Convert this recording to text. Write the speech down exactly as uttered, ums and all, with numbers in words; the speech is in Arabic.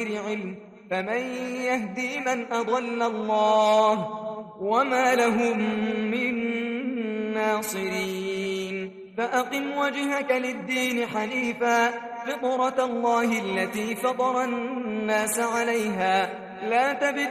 بغير علم فمن يهدي من أضل الله وما لهم من ناصرين فأقم وجهك للدين حنيفا فطرة الله التي فطر الناس عليها لا تبديل